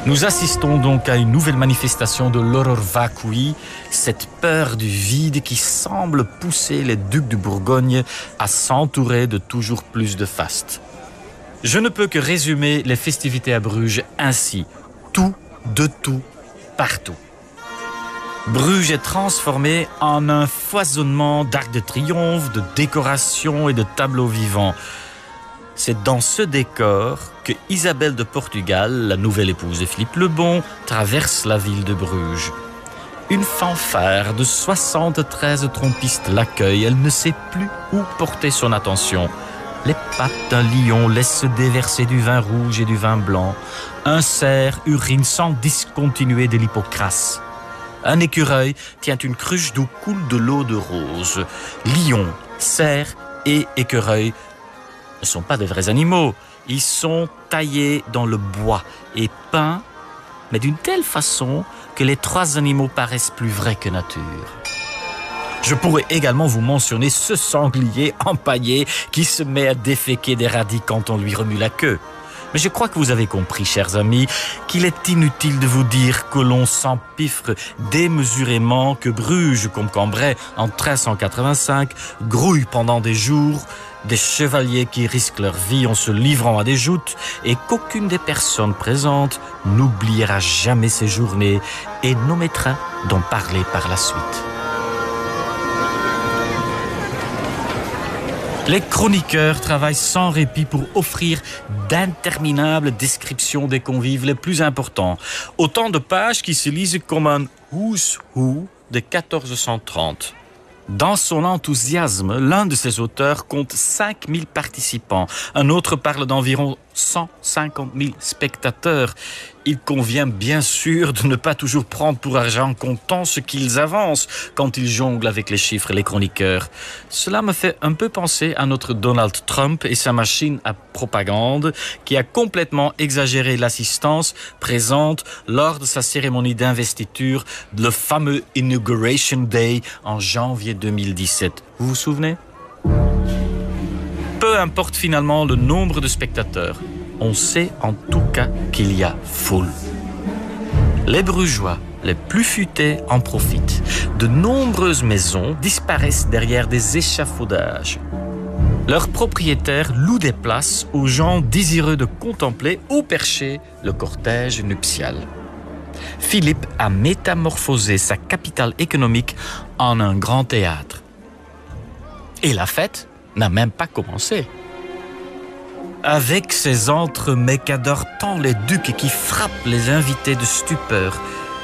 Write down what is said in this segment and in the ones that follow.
Nous assistons donc à une nouvelle manifestation de l'horror vacui, cette peur du vide qui semble pousser les ducs de Bourgogne à s'entourer de toujours plus de fastes. Je ne peux que résumer les festivités à Bruges ainsi, tout, de tout, partout. Bruges est transformée en un foisonnement d'arcs de triomphe, de décorations et de tableaux vivants. C'est dans ce décor que Isabelle de Portugal, la nouvelle épouse de Philippe le Bon, traverse la ville de Bruges. Une fanfare de 73 trompistes l'accueille. Elle ne sait plus où porter son attention. Les pattes d'un lion laissent se déverser du vin rouge et du vin blanc. Un cerf urine sans discontinuer de l'hypocrase. Un écureuil tient une cruche d'où coule de l'eau de rose. Lion, cerf et écureuil ne sont pas de vrais animaux. Ils sont taillés dans le bois et peints, mais d'une telle façon que les trois animaux paraissent plus vrais que nature. Je pourrais également vous mentionner ce sanglier empaillé qui se met à déféquer des radis quand on lui remue la queue. Mais je crois que vous avez compris, chers amis, qu'il est inutile de vous dire que l'on s'empiffre démesurément, que Bruges, comme Cambrai en 1385, grouille pendant des jours, des chevaliers qui risquent leur vie en se livrant à des joutes et qu'aucune des personnes présentes n'oubliera jamais ces journées et n'omettra d'en parler par la suite. Les chroniqueurs travaillent sans répit pour offrir d'interminables descriptions des convives les plus importants. Autant de pages qui se lisent comme un « who's who » de 1430. Dans son enthousiasme, l'un de ses auteurs compte 5000 participants. Un autre parle d'environ 150 000 spectateurs. Il convient bien sûr de ne pas toujours prendre pour argent comptant ce qu'ils avancent quand ils jonglent avec les chiffres, les chroniqueurs. Cela me fait un peu penser à notre Donald Trump et sa machine à propagande qui a complètement exagéré l'assistance présente lors de sa cérémonie d'investiture, le fameux Inauguration Day en janvier 2017. Vous vous souvenez ? Peu importe finalement le nombre de spectateurs, on sait en tout cas qu'il y a foule. Les Brugeois les plus futés en profitent. De nombreuses maisons disparaissent derrière des échafaudages. Leurs propriétaires louent des places aux gens désireux de contempler au perché le cortège nuptial. Philippe a métamorphosé sa capitale économique en un grand théâtre. Et la fête n'a même pas commencé. Avec ses entremets qu'adorent tant les ducs qui frappent les invités de stupeur.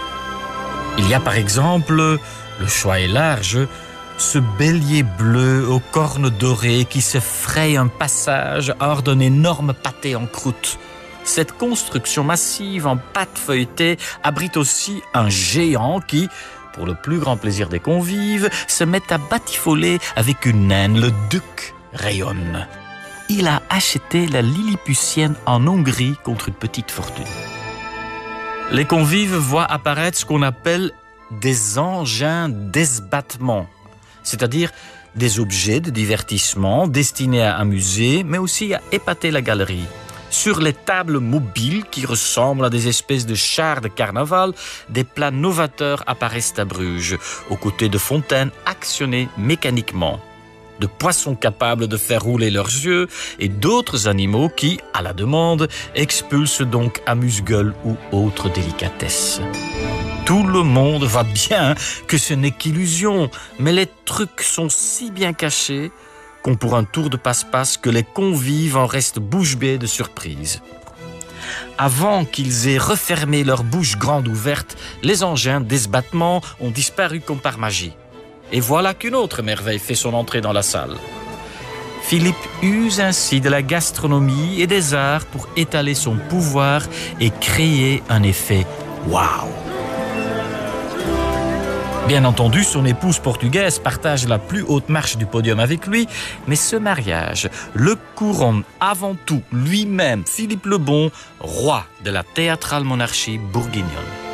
Il y a par exemple, le choix est large, ce bélier bleu aux cornes dorées qui se fraye un passage hors d'un énorme pâté en croûte. Cette construction massive en pâte feuilletée abrite aussi un géant qui, pour le plus grand plaisir des convives, se met à batifoler avec une naine. Le duc rayonne. Il a acheté la Lilliputienne en Hongrie contre une petite fortune. Les convives voient apparaître ce qu'on appelle des engins d'esbattement, c'est-à-dire des objets de divertissement destinés à amuser, mais aussi à épater la galerie. Sur les tables mobiles qui ressemblent à des espèces de chars de carnaval, des plats novateurs apparaissent à Bruges, aux côtés de fontaines actionnées mécaniquement, de poissons capables de faire rouler leurs yeux et d'autres animaux qui, à la demande, expulsent donc amuse-gueule ou autres délicatesses. Tout le monde voit bien que ce n'est qu'illusion, mais les trucs sont si bien cachés qu'on pour un tour de passe-passe que les convives en restent bouche bée de surprise. Avant qu'ils aient refermé leur bouche grande ouverte, les engins d'esbattement ont disparu comme par magie. Et voilà qu'une autre merveille fait son entrée dans la salle. Philippe use ainsi de la gastronomie et des arts pour étaler son pouvoir et créer un effet « waouh ». Bien entendu, son épouse portugaise partage la plus haute marche du podium avec lui, mais ce mariage le couronne avant tout lui-même, Philippe le Bon, roi de la théâtrale monarchie bourguignonne.